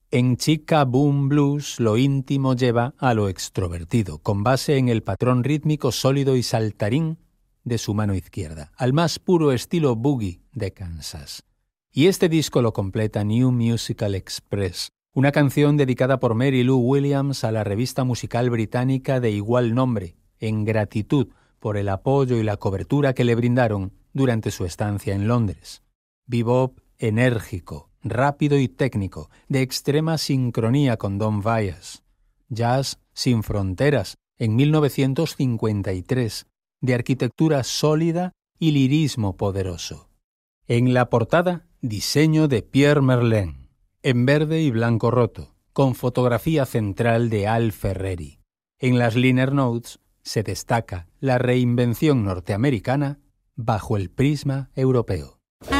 En Chica Boom Blues lo íntimo lleva a lo extrovertido, con base en el patrón rítmico sólido y saltarín de su mano izquierda, al más puro estilo boogie de Kansas. Y este disco lo completa New Musical Express, una canción dedicada por Mary Lou Williams a la revista musical británica de igual nombre, en gratitud por el apoyo y la cobertura que le brindaron durante su estancia en Londres. Bebop enérgico, rápido y técnico, de extrema sincronía con Don Byas. Jazz sin fronteras, en 1953, de arquitectura sólida y lirismo poderoso. En la portada, diseño de Pierre Merlin, en verde y blanco roto, con fotografía central de Al Ferreri. En las liner notes se destaca la reinvención norteamericana bajo el prisma europeo.